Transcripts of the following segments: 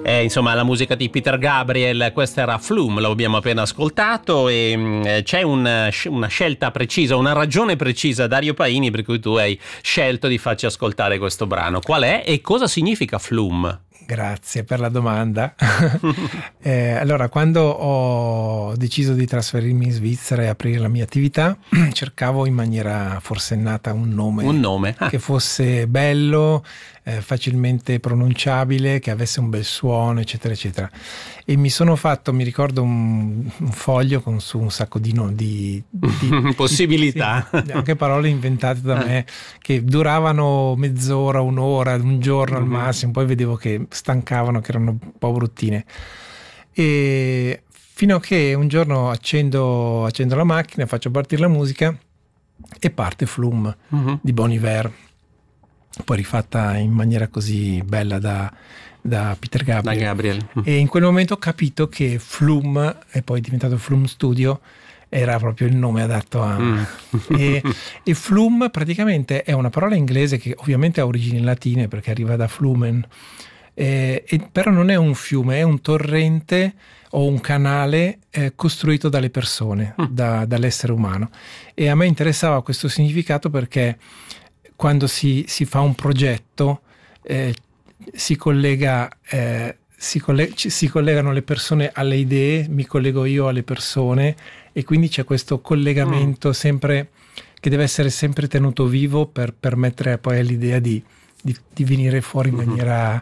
insomma la musica di Peter Gabriel. Questa era Flume, lo abbiamo appena ascoltato, e c'è una scelta precisa, una ragione precisa, Dario Paini, per cui tu hai scelto di farci ascoltare questo brano. Qual è e cosa significa Flume? Grazie per la domanda. Allora, quando ho deciso di trasferirmi in Svizzera e aprire la mia attività, cercavo in maniera forsennata un nome. Che fosse bello, facilmente pronunciabile, che avesse un bel suono, eccetera, eccetera. E mi ricordo un foglio con su un sacco di possibilità, sì, anche parole inventate da me, che duravano mezz'ora, un'ora, un giorno al massimo, poi vedevo che stancavano, che erano un po' bruttine. E fino a che un giorno accendo la macchina, faccio partire la musica e parte Flume di Bon Iver, poi rifatta in maniera così bella da Peter Gabriel. E in quel momento ho capito che Flume, e poi è diventato Flume Studio, era proprio il nome adatto a... E Flume praticamente è una parola inglese che ovviamente ha origini latine perché arriva da flumen, però non è un fiume, è un torrente o un canale costruito dalle persone, dall'essere umano. E a me interessava questo significato perché quando si fa un progetto si collegano le persone alle idee, mi collego io alle persone, e quindi c'è questo collegamento sempre che deve essere sempre tenuto vivo per permettere poi all'idea di venire fuori in maniera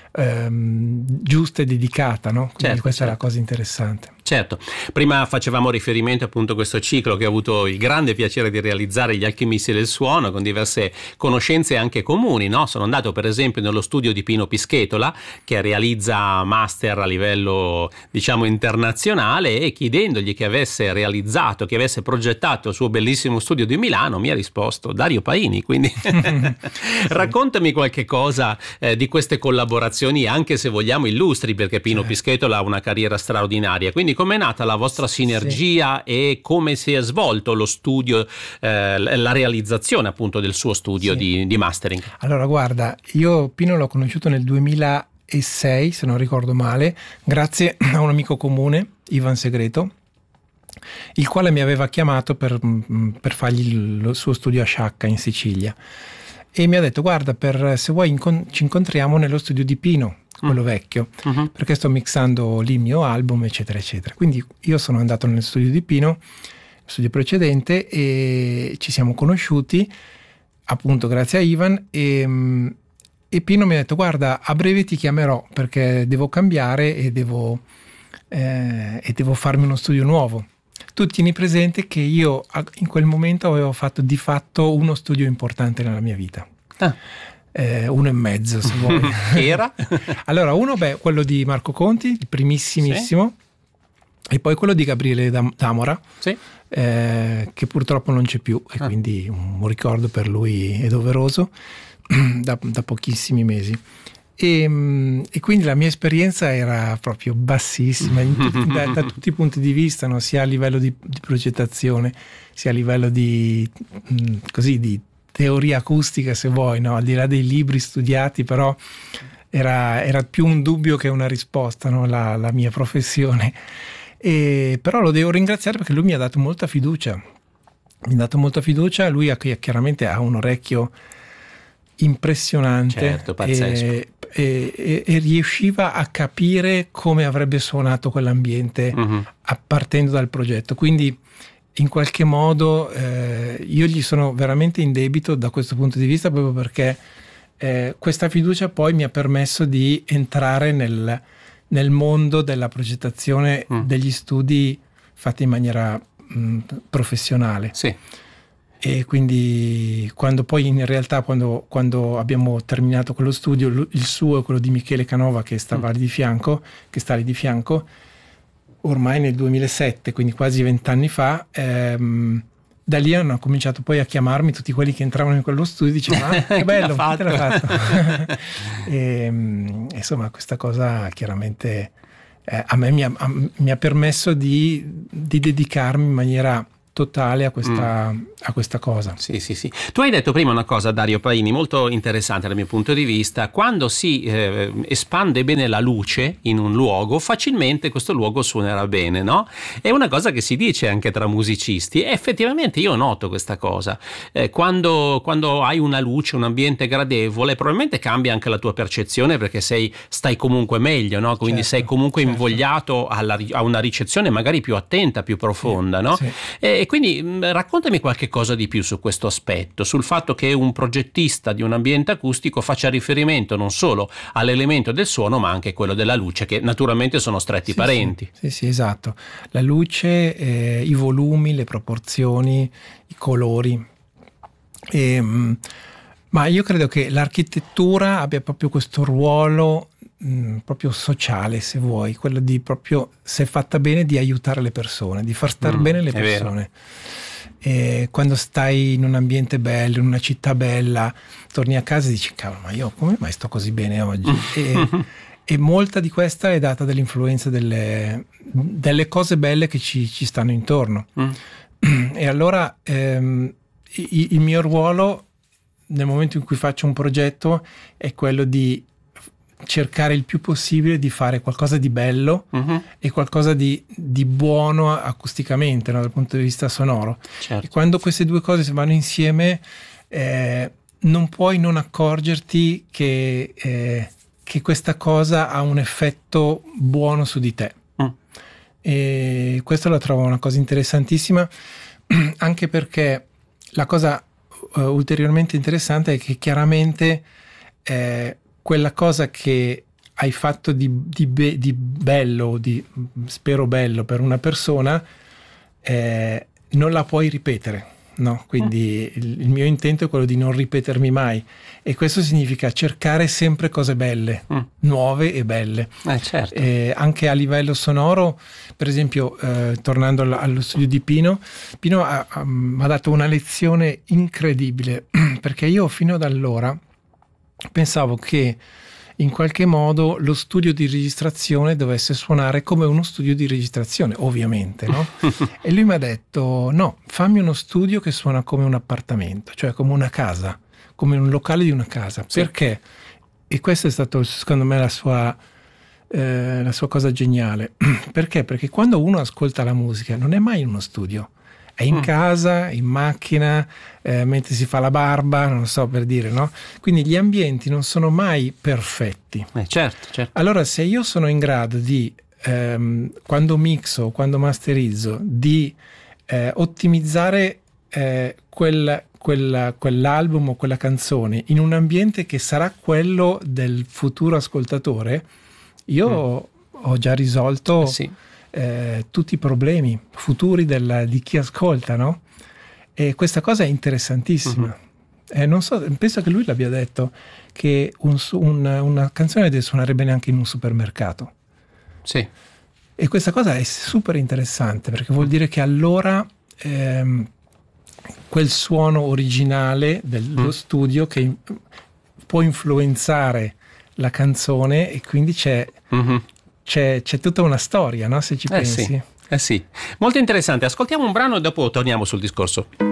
giusta e dedicata, no? Quindi questa è la cosa interessante. Certo, prima facevamo riferimento appunto a questo ciclo che ho avuto il grande piacere di realizzare, Gli Alchimisti del Suono, con diverse conoscenze anche comuni, no? Sono andato per esempio nello studio di Pino Pischetola, che realizza master a livello diciamo internazionale, e chiedendogli che avesse realizzato, che avesse progettato il suo bellissimo studio di Milano, mi ha risposto Dario Paini, quindi raccontami qualche cosa di queste collaborazioni, anche se vogliamo illustri, perché Pino Pischetola ha una carriera straordinaria. Quindi com'è nata la vostra sinergia e come si è svolto lo studio, la realizzazione appunto del suo studio di mastering? Allora guarda, io Pino l'ho conosciuto nel 2006, se non ricordo male, grazie a un amico comune, Ivan Segreto, il quale mi aveva chiamato per fargli il suo studio a Sciacca in Sicilia, e mi ha detto guarda, se vuoi ci incontriamo nello studio di Pino, quello vecchio, perché sto mixando lì il mio album, eccetera eccetera. Quindi io sono andato nel studio di Pino, studio precedente, e ci siamo conosciuti appunto grazie a Ivan, e Pino mi ha detto guarda, a breve ti chiamerò perché devo cambiare e devo farmi uno studio nuovo. Tu tieni presente che io in quel momento avevo fatto di fatto uno studio importante nella mia vita. Uno e mezzo, se vuoi. Che era? Allora, quello di Marco Conti, il primissimissimo, e poi quello di Gabriele D'Amora, che purtroppo non c'è più, e quindi un ricordo per lui è doveroso, da pochissimi mesi. E quindi la mia esperienza era proprio bassissima da tutti i punti di vista, no? Sia a livello di progettazione, sia a livello di teoria acustica, se vuoi, no? Al di là dei libri studiati, però era più un dubbio che una risposta, no? La mia professione. Però lo devo ringraziare perché lui mi ha dato molta fiducia. Lui chiaramente ha un orecchio impressionante, certo, pazzesco, e riusciva a capire come avrebbe suonato quell'ambiente partendo dal progetto. Quindi in qualche modo io gli sono veramente in debito da questo punto di vista, proprio perché questa fiducia poi mi ha permesso di entrare nel mondo della progettazione, degli studi fatti in maniera professionale. Sì. E quindi quando abbiamo terminato quello studio, il suo e quello di Michele Canova, che sta lì di fianco, ormai nel 2007, quindi quasi 20 anni fa, da lì hanno cominciato poi a chiamarmi tutti quelli che entravano in quello studio, dicevano che bello, chi te l'ha fatto? Insomma, questa cosa chiaramente a me mi ha permesso di dedicarmi in maniera totale a questa cosa. Sì. Tu hai detto prima una cosa, Dario Paini, molto interessante dal mio punto di vista. Quando si espande bene la luce in un luogo, facilmente questo luogo suonerà bene, no? È una cosa che si dice anche tra musicisti, e effettivamente io noto questa cosa. Quando hai una luce, un ambiente gradevole, probabilmente cambia anche la tua percezione, perché stai comunque meglio, no? Quindi sei comunque invogliato a una ricezione magari più attenta, più profonda, no? Sì. E quindi raccontami qualche cosa di più su questo aspetto, sul fatto che un progettista di un ambiente acustico faccia riferimento non solo all'elemento del suono, ma anche quello della luce, che naturalmente sono stretti parenti. Sì, esatto. La luce, i volumi, le proporzioni, i colori. Ma io credo che l'architettura abbia proprio questo ruolo proprio sociale, se vuoi, quello di proprio, se fatta bene, di aiutare le persone, di far star bene le persone. E quando stai in un ambiente bello, in una città bella, torni a casa e dici: cavolo, ma io come mai sto così bene oggi? E molta di questa è data dall'influenza delle cose belle che ci stanno intorno. E allora il mio ruolo nel momento in cui faccio un progetto è quello di cercare il più possibile di fare qualcosa di bello e qualcosa di buono acusticamente, no? Dal punto di vista sonoro. Certo. E quando queste due cose vanno insieme, non puoi non accorgerti che questa cosa ha un effetto buono su di te. E questo la trovo una cosa interessantissima, anche perché la cosa ulteriormente interessante è che chiaramente quella cosa che hai fatto di bello, spero bello per una persona, non la puoi ripetere, no? Quindi il mio intento è quello di non ripetermi mai, e questo significa cercare sempre cose belle, nuove e belle. Certo. Anche a livello sonoro, per esempio, tornando allo studio di Pino mi ha dato una lezione incredibile, perché io fino ad allora pensavo che in qualche modo lo studio di registrazione dovesse suonare come uno studio di registrazione, ovviamente, no? E lui mi ha detto: no, fammi uno studio che suona come un appartamento, cioè come una casa, come un locale di una casa. Sì. Perché? E questo è stato, secondo me, la sua cosa geniale. Perché? Perché quando uno ascolta la musica non è mai in uno studio, è in casa, in macchina, mentre si fa la barba, non so, per dire, no? Quindi gli ambienti non sono mai perfetti. Certo. Allora, se io sono in grado di, quando mixo, quando masterizzo, di ottimizzare quell'album o quella canzone in un ambiente che sarà quello del futuro ascoltatore, io ho già risolto tutti i problemi futuri di chi ascolta, no? E questa cosa è interessantissima. Non so, penso che lui l'abbia detto, che una canzone deve suonare bene anche in un supermercato. Sì. E questa cosa è super interessante, perché vuol dire che allora quel suono originale dello studio che può influenzare la canzone, e quindi c'è tutta una storia, no? Se ci pensi. Sì. Molto interessante. Ascoltiamo un brano e dopo torniamo sul discorso.